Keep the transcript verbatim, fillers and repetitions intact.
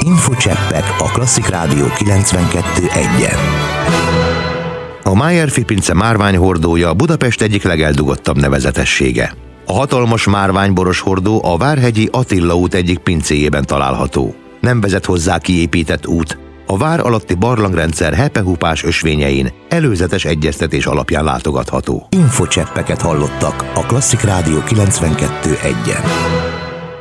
Infocseppek a Klasszik Rádió kilencvenkettő egyen. A Májer-Fi pince márványhordója Budapest egyik legeldugottabb nevezetessége. A hatalmas márványboros hordó a Várhegyi Attila út egyik pincéjében található. Nem vezet hozzá kiépített út. A vár alatti barlangrendszer hepehupás ösvényein előzetes egyeztetés alapján látogatható. Infocseppeket hallottak a Klasszik Rádió kilencvenkettő egyen.